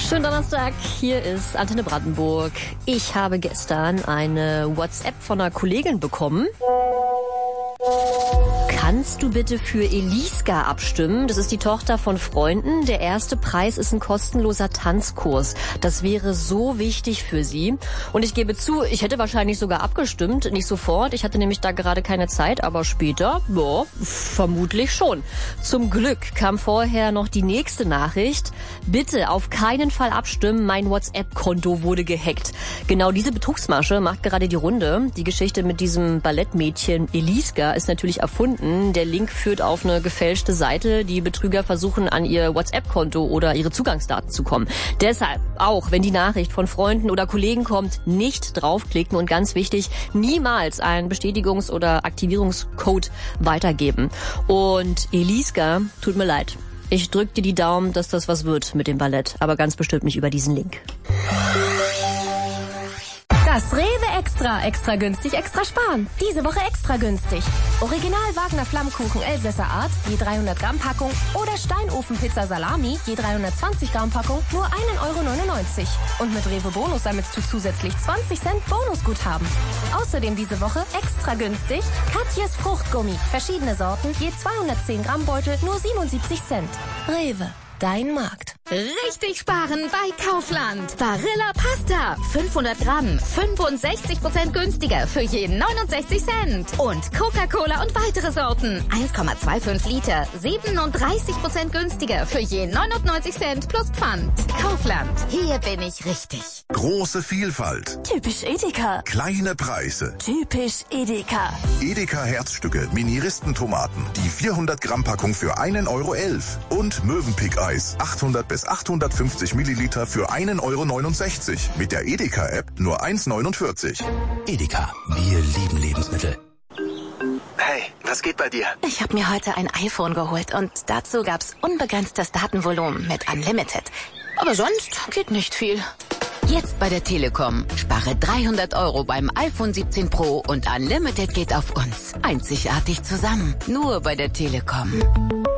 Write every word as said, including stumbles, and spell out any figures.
Schönen Donnerstag, hier ist Antenne Brandenburg. Ich habe gestern eine WhatsApp von einer Kollegin bekommen. Kannst du bitte für Eliska abstimmen? Das ist die Tochter von Freunden. Der erste Preis ist ein kostenloser Tanzkurs. Das wäre so wichtig für sie. Und ich gebe zu, ich hätte wahrscheinlich sogar abgestimmt. Nicht sofort. Ich hatte nämlich da gerade keine Zeit. Aber später, ja, vermutlich schon. Zum Glück kam vorher noch die nächste Nachricht. Bitte auf keinen Fall abstimmen. Mein WhatsApp-Konto wurde gehackt. Genau diese Betrugsmasche macht gerade die Runde. Die Geschichte mit diesem Ballettmädchen Eliska ist natürlich erfunden. Der Link führt auf eine gefälschte Seite. Die Betrüger versuchen, an ihr WhatsApp-Konto oder ihre Zugangsdaten zu kommen. Deshalb, auch wenn die Nachricht von Freunden oder Kollegen kommt, nicht draufklicken und ganz wichtig, niemals einen Bestätigungs- oder Aktivierungscode weitergeben. Und Eliska, tut mir leid. Ich drück dir die Daumen, dass das was wird mit dem Ballett, aber ganz bestimmt nicht über diesen Link. Das Rewe Extra, extra günstig, extra sparen. Diese Woche extra günstig. Original Wagner Flammkuchen Elsässer Art, je dreihundert Gramm Packung oder Steinofenpizza Salami, je dreihundertzwanzig Gramm Packung, nur ein Euro neunundneunzig. Und mit Rewe Bonus sammelst du zusätzlich zwanzig Cent Bonusguthaben. Außerdem diese Woche extra günstig Katjes Fruchtgummi, verschiedene Sorten, je zweihundertzehn Gramm Beutel, nur siebenundsiebzig Cent. Rewe. Dein Markt. Richtig sparen bei Kaufland. Barilla Pasta. fünfhundert Gramm. fünfundsechzig Prozent günstiger für je neunundsechzig Cent. Und Coca-Cola und weitere Sorten. eins Komma fünfundzwanzig Liter. siebenunddreißig Prozent günstiger für je neunundneunzig Cent plus Pfand. Kaufland. Hier bin ich richtig. Große Vielfalt. Typisch Edeka. Kleine Preise. Typisch Edeka. Edeka Herzstücke, Mini-Ristentomaten. Die vierhundert Gramm Packung für einen Euro elf. Und Mövenpick-Eis, achthundert bis achthundertfünfzig Milliliter für einen Euro neunundsechzig. Mit der Edeka-App nur eins neunundvierzig. Edeka, wir lieben Lebensmittel. Hey, was geht bei dir? Ich habe mir heute ein iPhone geholt und dazu gab's unbegrenztes Datenvolumen mit Unlimited. Aber sonst geht nicht viel. Jetzt bei der Telekom. Spare dreihundert Euro beim iPhone siebzehn Pro und Unlimited geht auf uns. Einzigartig zusammen. Nur bei der Telekom.